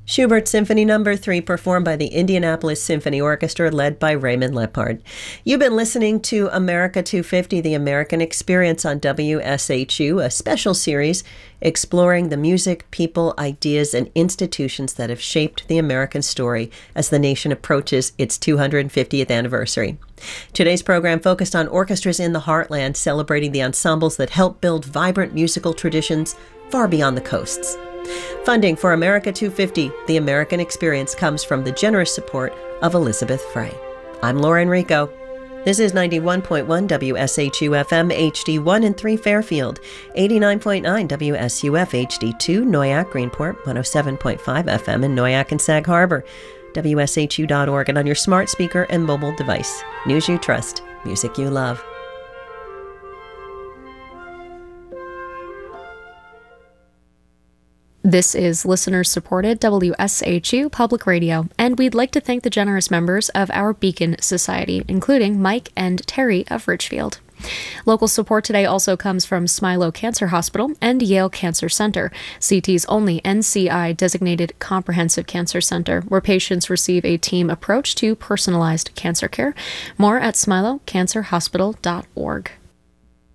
Schubert Symphony No. 3, performed by the Indianapolis Symphony Orchestra, led by Raymond Lepard. You've been listening to America 250, The American Experience on WSHU, a special series exploring the music, people, ideas, and institutions that have shaped the American story as the nation approaches its 250th anniversary. Today's program focused on orchestras in the heartland, celebrating the ensembles that help build vibrant musical traditions far beyond the coasts. Funding for America 250, The American Experience, comes from the generous support of Elizabeth Frey. I'm Laura Enrico. This is 91.1 WSHU FM HD1 in 3 Fairfield, 89.9 WSUF HD2 Noyac Greenport, 107.5 FM in Noyac and Sag Harbor, WSHU.org, and on your smart speaker and mobile device. News you trust, music you love. This is listener-supported WSHU Public Radio, and we'd like to thank the generous members of our Beacon Society, including Mike and Terry of Ridgefield. Local support today also comes from Smilow Cancer Hospital and Yale Cancer Center, CT's only NCI-designated comprehensive cancer center, where patients receive a team approach to personalized cancer care. More at smilowcancerhospital.org.